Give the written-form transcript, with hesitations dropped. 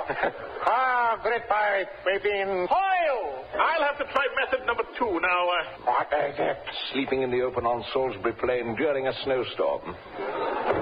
Grippipe, we've been foiled. I'll have to try method number 2 now. What is it? Sleeping in the open on Salisbury Plain during a snowstorm.